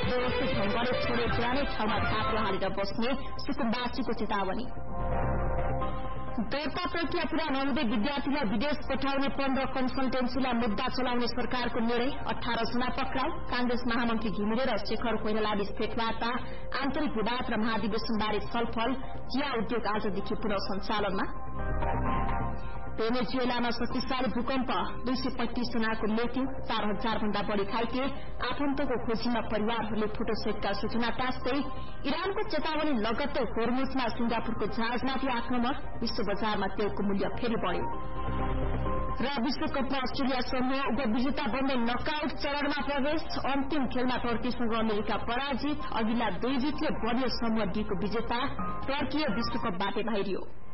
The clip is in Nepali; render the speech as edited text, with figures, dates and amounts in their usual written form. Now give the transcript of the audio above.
व्यवस्थित ढंगले छोडे पुरानै ठाउँमा काप्रो हालेर बस्ने सुकुम्बासीको चेतावनी। दर्ता प्रक्रिया पूरा नहुँदै विद्यार्थीलाई विदेश पठाउने 15 कन्सल्टेन्सीलाई मुद्दा चलाउने सरकारको निर्णय। 18 जना पक्राउ। कांग्रेस महामन्त्री घिमिरे र शेखर कोइराला बीच भेटवार्ता। आन्तरिक विवाद र महाधिवेशनबारे छलफल। चिया उद्योग आजदेखि पुनः सञ्चालनमा। भेनेजुएलामा शक्तिशाली भूकम्प। 235 जनाको मृत्यु। 4000 भन्दा बढ़ी घाइते। आफन्तको खोजीमा परिवारहरूले फोटोसेटका सूचना टाँस्दै। इरानको चेतावनी लगत्तै होर्मुजमा सिंगापुरको जहाजमाथि आक्रमण। विश्व बजारमा तेलको मूल्य फेरि बढ़्यो। र विश्वकपमा अस्ट्रेलिया समूह उपविजेता बन्दै नकआउट चरणमा प्रवेश। अन्तिम खेलमा टर्कीसँग अमेरिका पराजित। अघिल्ला 2 जितले बन्यो समूह डीको विजेता। टर्की विश्वकपबाट बाहिरियो।